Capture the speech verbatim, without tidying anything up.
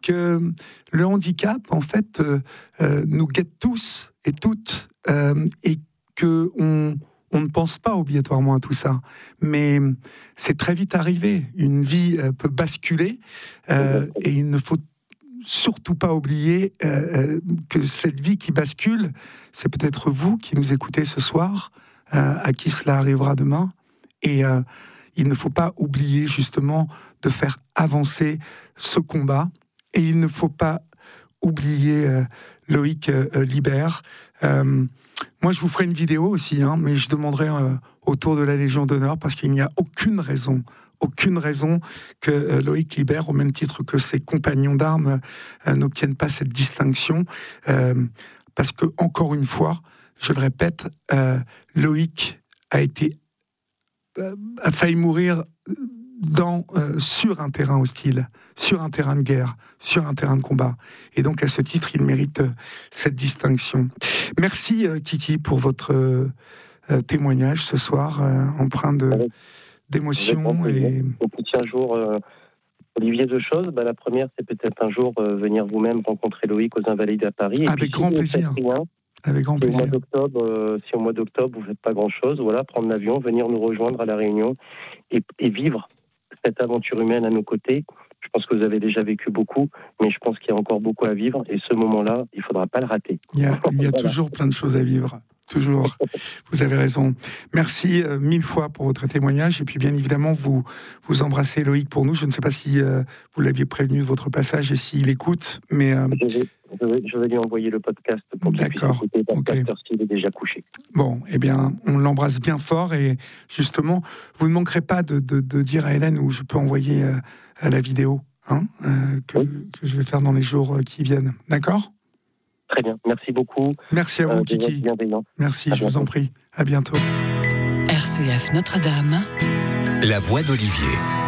que le handicap, en fait, euh, euh, nous guette tous et toutes, euh, et que on, on ne pense pas obligatoirement à tout ça. Mais c'est très vite arrivé. Une vie euh, peut basculer, euh, et il ne faut surtout pas oublier euh, que cette vie qui bascule, c'est peut-être vous qui nous écoutez ce soir, euh, à qui cela arrivera demain. Et euh, il ne faut pas oublier justement de faire avancer ce combat. Et il ne faut pas oublier euh, Loïc euh, Liber. Euh, moi, je vous ferai une vidéo aussi, hein, mais je demanderai euh, autour de la Légion d'honneur, parce qu'il n'y a aucune raison aucune raison que euh, Loïc Liber, au même titre que ses compagnons d'armes, euh, n'obtiennent pas cette distinction, euh, parce que, encore une fois, je le répète, euh, Loïc a été euh, a failli mourir dans, euh, sur un terrain hostile, sur un terrain de guerre, sur un terrain de combat. Et donc, à ce titre, il mérite euh, cette distinction. Merci, euh, Kiki, pour votre euh, témoignage ce soir, euh, empreint de... Avec d'émotion. Et au bout de un jour, euh, Olivier, deux choses. Bah, la première, c'est peut-être un jour euh, venir vous-même rencontrer Loïc aux Invalides à Paris. Et avec puis, grand si plaisir. Rien, avec grand si plaisir. Au mois d'octobre, euh, si au mois d'octobre vous faites pas grand-chose, voilà, prendre l'avion, venir nous rejoindre à La Réunion et, et vivre cette aventure humaine à nos côtés. Je pense que vous avez déjà vécu beaucoup, mais je pense qu'il y a encore beaucoup à vivre. Et ce moment-là, il faudra pas le rater. Il y a, il y a voilà. toujours plein de choses à vivre. Toujours, vous avez raison. Merci euh, mille fois pour votre témoignage. Et puis, bien évidemment, vous, vous embrassez Loïc pour nous. Je ne sais pas si euh, vous l'aviez prévenu de votre passage et s'il écoute, mais... Euh... Je, vais, je, vais, je vais lui envoyer le podcast pour qu'il puisse écouter le podcast okay. S'il est déjà couché. Bon, eh bien, on l'embrasse bien fort. Et justement, vous ne manquerez pas de, de, de dire à Hélène où je peux envoyer euh, la vidéo hein, euh, que, oui. que je vais faire dans les jours qui viennent. D'accord ? Très bien, merci beaucoup. Merci à vous, euh, Kiki. Merci, à je bientôt. Vous en prie. À bientôt. R C F Notre-Dame. La voix d'Olivier.